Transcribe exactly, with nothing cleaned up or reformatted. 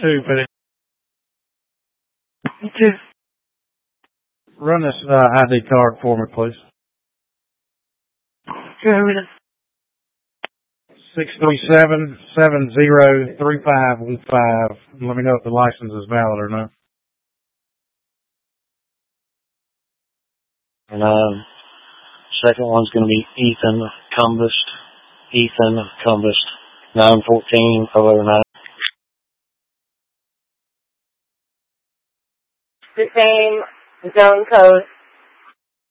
too, but it, just run this uh, I D card for me, please. Six three seven seven zero three five one five. Let me know if the license is valid or not. And um, second one's going to be Ethan Cumbest. Ethan Cumbest. Nine fourteen oh oh nine. The same zone code